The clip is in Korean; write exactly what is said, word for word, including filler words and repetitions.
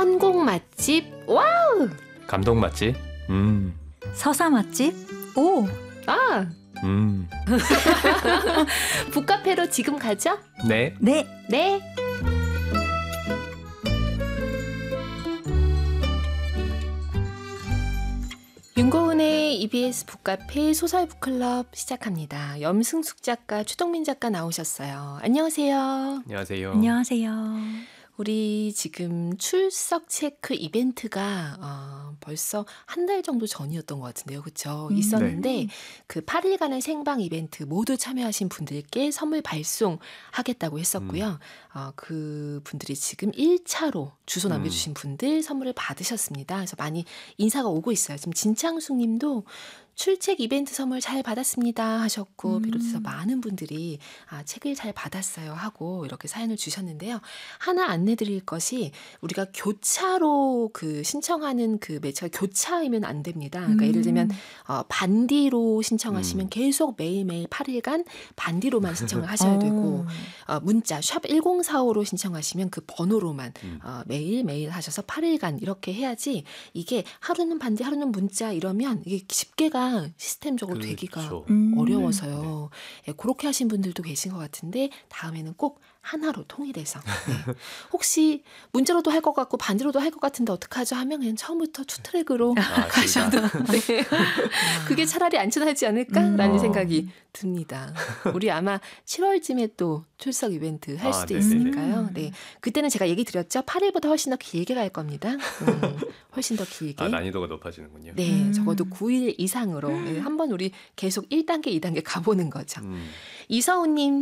선곡 맛집 와우. 감동 맛집 음. 서사 맛집 오. 아. 음. 북카페로 지금 가죠? 네. 네. 네. 윤고은의 이비에스 북카페 소설북클럽 시작합니다. 염승숙 작가, 추동민 작가 나오셨어요. 안녕하세요. 안녕하세요. 안녕하세요. 우리 지금 출석 체크 이벤트가 어, 벌써 한 달 정도 전이었던 것 같은데요. 그렇죠? 음, 있었는데 네. 그 팔 일간의 생방 이벤트 모두 참여하신 분들께 선물 발송하겠다고 했었고요. 음. 어, 그 분들이 지금 일 차로 주소 남겨주신 음. 분들 선물을 받으셨습니다. 그래서 많이 인사가 오고 있어요. 지금 진창숙 님도 출첵 이벤트 선물 잘 받았습니다 하셨고, 음. 비롯해서 많은 분들이 아, 책을 잘 받았어요 하고 이렇게 사연을 주셨는데요. 하나 안내드릴 것이, 우리가 교차로 그 신청하는 그 매체가 교차이면 안 됩니다. 그러니까 음. 예를 들면 어, 반디로 신청하시면 음. 계속 매일매일 팔 일간 반디로만 신청을 하셔야 되고, 어, 문자 샵 일공사오로 신청하시면 그 번호로만 음. 어, 매일매일 하셔서 팔 일간 이렇게 해야지, 이게 하루는 반디 하루는 문자 이러면 이게 집계가 시스템적으로 그렇죠. 되기가 음. 어려워서요. 예, 그렇게 하신 분들도 계신 것 같은데 다음에는 꼭 하나로 통일해서. 네. 혹시 문자로도 할 것 같고 반디로도 할 것 같은데 어떡하죠 하면 그냥 처음부터 투 트랙으로 아, 가셔도 네. 그게 차라리 안전하지 않을까라는 음. 생각이 듭니다. 우리 아마 칠월쯤에 또 출석 이벤트 할 아, 수도 네네네. 있으니까요. 네. 그때는 제가 얘기 드렸죠. 팔 일보다 훨씬 더 길게 갈 겁니다. 음, 훨씬 더 길게. 아, 난이도가 높아지는군요. 네, 음. 적어도 구 일 이상으로 네, 한번 우리 계속 일 단계, 이 단계 가보는 거죠. 음. 이서우님